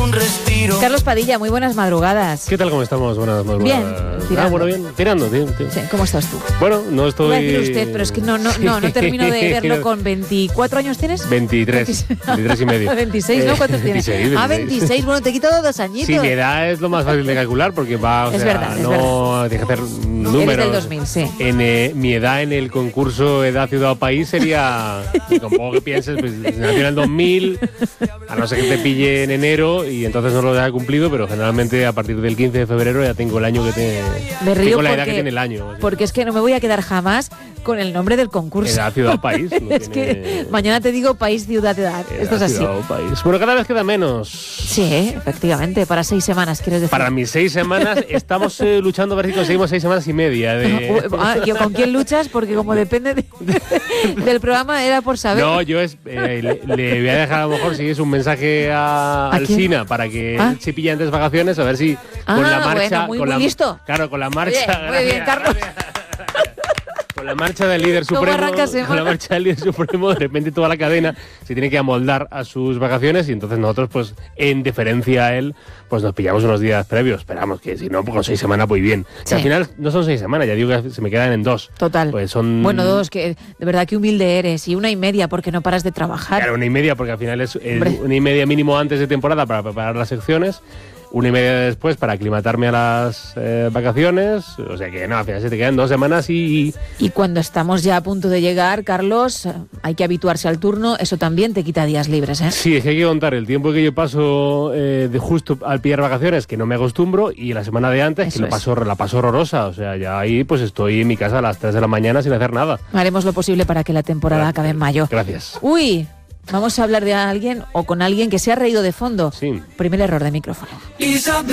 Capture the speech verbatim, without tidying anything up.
un respiro. Carlos Padilla, muy buenas madrugadas. ¿Qué tal? ¿Cómo estamos? Buenas madrugadas. Bien, tirando. Ah, bueno, bien. Tirando, tío. tío. Sí, ¿cómo estás tú? Bueno, no estoy... Iba a decir usted, pero es que no, no, no, no termino de verlo con veinticuatro años, ¿tienes? veintitrés. veintitrés y medio. veintiséis, ¿no? ¿Cuántos tienes? veintiséis, Ah, veintiséis. veintiséis, bueno, te he quitado dos añitos. Sí, mi edad es lo más fácil de calcular porque va, o Es sea, verdad, es no tienes que hacer números. Eres del dos mil, sí. En eh, mi edad en el concurso Edad, Ciudad o País sería, tampoco que pienses, pues nació en el dos mil, a no ser que te pille en enero y entonces no lo haya cumplido, pero generalmente a partir del quince de febrero ya tengo el año que te, Me río tengo la porque, edad que tiene el año. Así. Porque es que no me voy a quedar jamás con el nombre del concurso. Edad, Ciudad o País. Es tiene... que mañana te digo país, ciudad, edad. Edad, Esto es así. Ciudad o País. Bueno, cada vez queda menos. Sí, efectivamente, para seis semanas, ¿quieres decir? Para mis seis semanas estamos eh, luchando a ver si conseguimos seis semanas y media. De... Ah, ¿yo ¿con quién luchas? Porque como depende de, del programa, era por saber. No, yo es, eh, le, le voy a dejar a lo mejor si es un mensaje a, ¿A al quién? Sina para que ¿Ah? él se pille antes de vacaciones, a ver si Ah, con la marcha... bueno, muy, con muy la, listo. Claro, con la marcha... Muy bien, muy bien, Carlos. Con la marcha del líder ¿Cómo supremo, arranca con semana? la marcha del líder supremo, de repente toda la cadena se tiene que amoldar a sus vacaciones y entonces nosotros, pues, en deferencia a él, pues nos pillamos unos días previos. Esperamos que si no, pues con seis semanas voy bien. Sí. Que al final no son seis semanas, ya digo que se me quedan en dos. Total. Pues son... Bueno, dos, que de verdad que humilde eres. Y una y media porque no paras de trabajar. Claro, una y media, porque al final es eh, Hombre. una y media mínimo antes de temporada para preparar las secciones, una y media después para aclimatarme a las eh, vacaciones, o sea que no, al final se te quedan dos semanas y... Y cuando estamos ya a punto de llegar, Carlos, eh, hay que habituarse al turno. Eso también te quita días libres, ¿eh? Sí, es que hay que contar el tiempo que yo paso eh, de justo al pillar vacaciones, que no me acostumbro, y la semana de antes, Eso que lo es. paso, la paso horrorosa, o sea, ya ahí pues estoy en mi casa a las tres de la mañana sin hacer nada. Haremos lo posible para que la temporada Gracias. acabe en mayo. Gracias. Uy, vamos a hablar de alguien o con alguien que se ha reído de fondo. Sí. Primer error de micrófono.